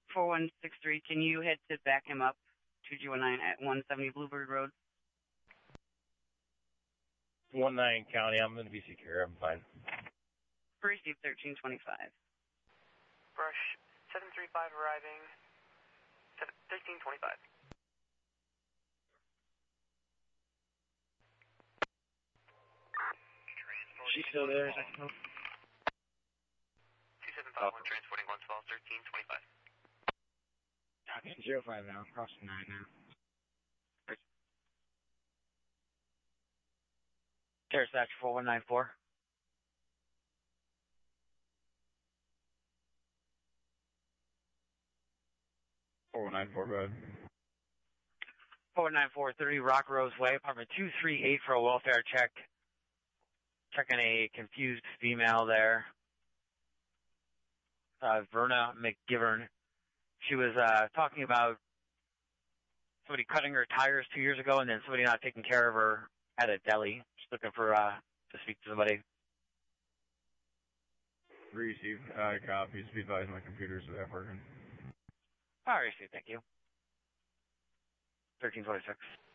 4163, can you head to back him up 2219 at 170 Bluebird Road? 19 County, I'm going to be secure. I'm fine. Receive 1325. Brush 735 arriving. 1325. She's still there. 2751 transporting 112 1325. Okay, 05 now. Crossing 9 now. Terrace Thatcher 4194. Go ahead. 49430 Rock Rose Way, apartment 238 for a welfare check. Checking a confused female there. Verna McGivern. She was talking about somebody cutting her tires 2 years ago and then somebody not taking care of her at a deli. Just looking for to speak to somebody. Receive. Copies. Be advised my computer's not working. All right, thank you. 1326.